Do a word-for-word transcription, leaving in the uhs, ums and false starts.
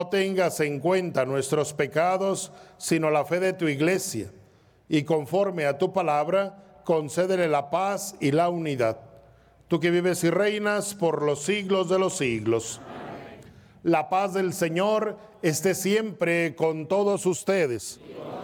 No tengas en cuenta nuestros pecados, sino la fe de tu iglesia, y conforme a tu palabra, concédele la paz y la unidad. Tú que vives y reinas por los siglos de los siglos. Amén. La paz del Señor esté siempre con todos ustedes. Dios.